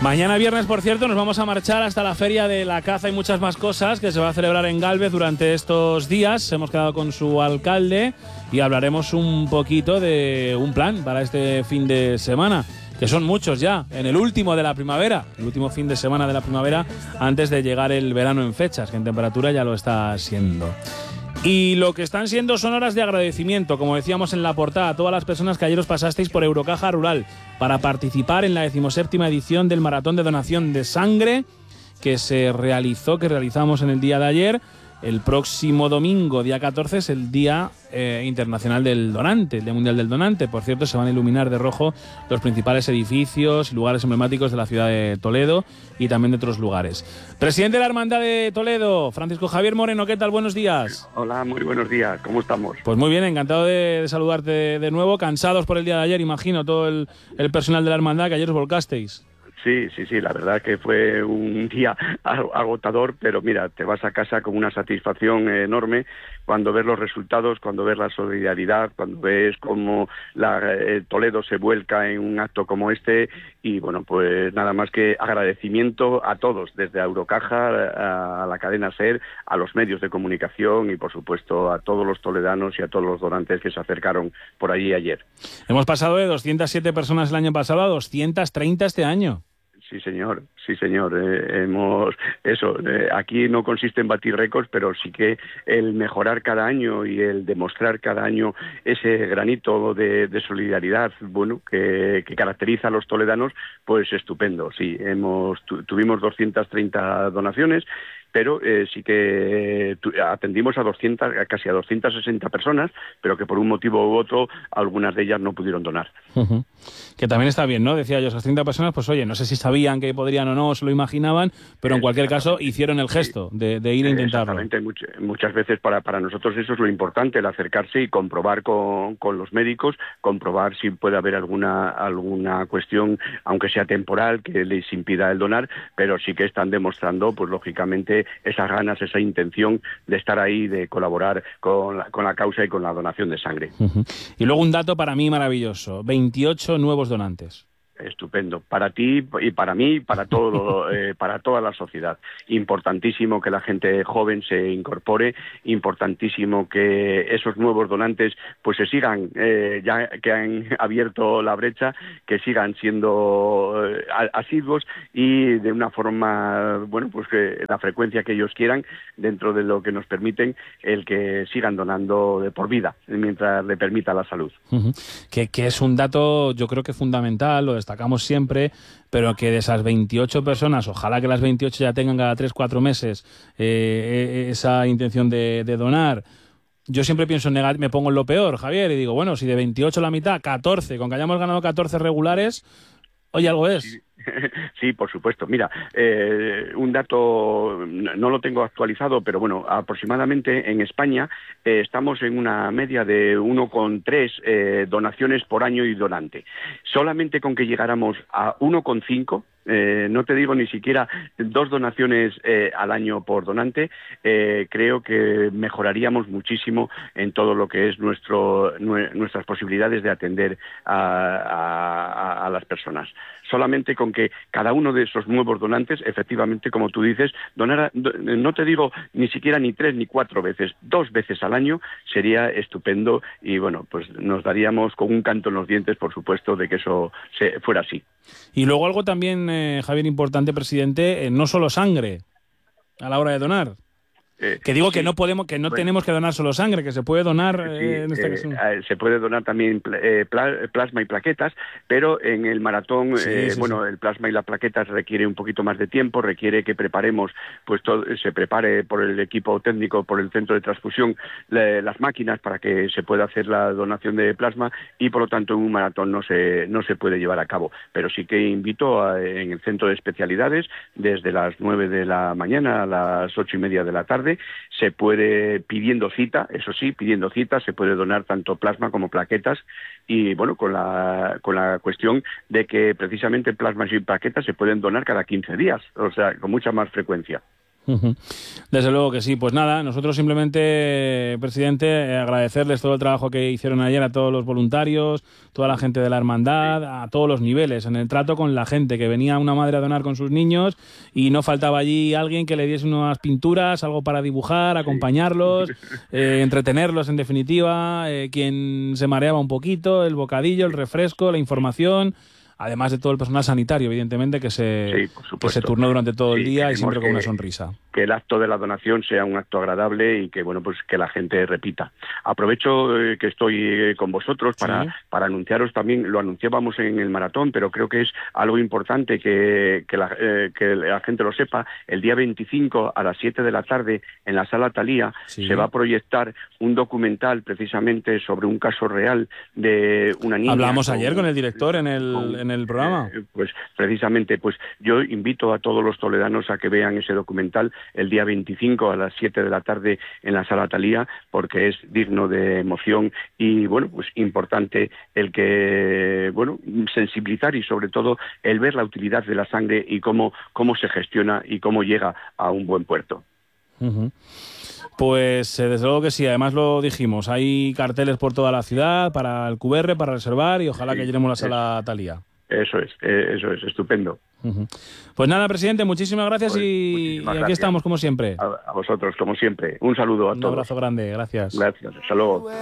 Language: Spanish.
Mañana viernes, por cierto, nos vamos a marchar hasta la Feria de la Caza y muchas más cosas que se va a celebrar en Gálvez durante estos días. Hemos quedado con su alcalde y hablaremos un poquito de un plan para este fin de semana, que son muchos ya, en el último de la primavera, el último fin de semana de la primavera, antes de llegar el verano en fechas, que en temperatura ya lo está siendo. Y lo que están siendo son horas de agradecimiento, como decíamos en la portada, a todas las personas que ayer os pasasteis por Eurocaja Rural para participar en la 17ª edición del Maratón de Donación de Sangre que realizamos en el día de ayer. El próximo domingo, día 14, es el Día Internacional del Donante, el Día Mundial del Donante. Por cierto, se van a iluminar de rojo los principales edificios y lugares emblemáticos de la ciudad de Toledo y también de otros lugares. Presidente de la Hermandad de Toledo, Francisco Javier Moreno, ¿qué tal? Buenos días. Hola, muy buenos días. ¿Cómo estamos? Pues muy bien, encantado de saludarte de nuevo. Cansados por el día de ayer, imagino, todo el personal de la Hermandad que ayer os volcasteis. Sí, la verdad que fue un día agotador, pero mira, te vas a casa con una satisfacción enorme cuando ves los resultados, cuando ves la solidaridad, cuando ves cómo Toledo se vuelca en un acto como este y bueno, pues nada más que agradecimiento a todos, desde Eurocaja a la cadena SER, a los medios de comunicación y por supuesto a todos los toledanos y a todos los donantes que se acercaron por allí ayer. Hemos pasado de 207 personas el año pasado a 230 este año. Sí, señor. Aquí no consiste en batir récords, pero sí que el mejorar cada año y el demostrar cada año ese granito de solidaridad, bueno, que caracteriza a los toledanos, pues estupendo. Sí, tuvimos 230 donaciones, pero sí que atendimos a casi a 260 personas, pero que por un motivo u otro algunas de ellas no pudieron donar. Uh-huh. Que también está bien, ¿no? Decía yo, esas 30 personas, pues oye, no sé si sabían que podrían o no, se lo imaginaban, pero en cualquier caso hicieron el gesto de ir a intentarlo. Exactamente, muchas veces para nosotros eso es lo importante, el acercarse y comprobar con los médicos, comprobar si puede haber alguna cuestión, aunque sea temporal, que les impida el donar, pero sí que están demostrando, pues lógicamente, esas ganas, esa intención de estar ahí, de colaborar con la causa y con la donación de sangre. Uh-huh. Y luego un dato para mí maravilloso, 28 nuevos donantes. Estupendo, para ti y para mí, para toda la sociedad. Importantísimo que la gente joven se incorpore, importantísimo que esos nuevos donantes pues se sigan, ya que han abierto la brecha, que sigan siendo asiduos y de una forma, bueno, pues que la frecuencia que ellos quieran, dentro de lo que nos permiten, el que sigan donando de por vida, mientras le permita la salud. Uh-huh. Que es un dato, yo creo que fundamental, lo destacamos siempre, pero que de esas 28 personas, ojalá que las 28 ya tengan cada 3-4 meses esa intención de donar. Yo siempre pienso en me pongo en lo peor, Javier, y digo, bueno, si de 28 la mitad, 14, con que hayamos ganado 14 regulares, oye, algo es. Sí. Sí, por supuesto. Mira, un dato, no lo tengo actualizado, pero bueno, aproximadamente en España estamos en una media de 1,3 donaciones por año y donante. Solamente con que llegáramos a 1,5, no te digo ni siquiera 2 donaciones al año por donante, creo que mejoraríamos muchísimo en todo lo que es nuestras posibilidades de atender a las personas. Solamente con que cada uno de esos nuevos donantes, efectivamente, como tú dices, donara, no te digo ni siquiera ni 3 ni 4 veces, 2 veces al año, sería estupendo y bueno, pues nos daríamos con un canto en los dientes, por supuesto, de que eso fuera así. Y luego algo también, Javier, importante, presidente, no solo sangre a la hora de donar. Que digo que no podemos, que no tenemos que donar solo sangre, que se puede donar en esta ocasión. Se puede donar también plasma y plaquetas, pero en el maratón, el plasma y las plaquetas requiere un poquito más de tiempo, requiere que preparemos, pues se prepare por el equipo técnico, por el centro de transfusión, las máquinas para que se pueda hacer la donación de plasma y por lo tanto en un maratón no se puede llevar a cabo. Pero sí que invito en el centro de especialidades, desde las 9 de la mañana a las 8:30 de la tarde, se puede, pidiendo cita, eso sí, se puede donar tanto plasma como plaquetas y bueno, con la cuestión de que precisamente plasmas y plaquetas se pueden donar cada 15 días, o sea, con mucha más frecuencia. Desde luego que sí. Pues nada, nosotros simplemente, presidente, agradecerles todo el trabajo que hicieron ayer a todos los voluntarios, toda la gente de la hermandad, a todos los niveles, en el trato con la gente, que venía una madre a donar con sus niños y no faltaba allí alguien que le diese unas pinturas, algo para dibujar, acompañarlos, entretenerlos en definitiva, quien se mareaba un poquito, el bocadillo, el refresco, la información. Además de todo el personal sanitario, evidentemente, que se turnó durante todo el día y siempre con una sonrisa. Que el acto de la donación sea un acto agradable y que, bueno, pues que la gente repita. Aprovecho que estoy con vosotros para anunciaros también, lo anunciábamos en el maratón, pero creo que es algo importante que la gente lo sepa. El día 25 a las 7 de la tarde en la Sala Thalía se va a proyectar un documental precisamente sobre un caso real de una niña. Hablamos ayer con el director en el programa. Pues precisamente, pues yo invito a todos los toledanos a que vean ese documental el día 25 a las 7 de la tarde en la Sala Thalía, porque es digno de emoción y, bueno, pues importante el que, bueno, sensibilizar y sobre todo el ver la utilidad de la sangre y cómo se gestiona y cómo llega a un buen puerto. Pues desde luego que sí, además lo dijimos, hay carteles por toda la ciudad para el QR, para reservar y ojalá que llenemos la Sala Thalía. Eso es, estupendo. Pues nada, presidente, muchísimas gracias y aquí estamos como siempre. A vosotros, como siempre. Un saludo a todos. Un abrazo grande, gracias. Gracias, hasta luego.